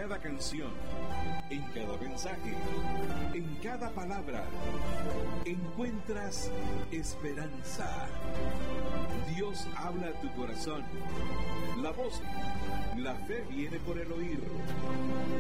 cada canción, en cada mensaje, en cada palabra, encuentras esperanza. Dios habla a tu corazón. La voz, la fe viene por el oír.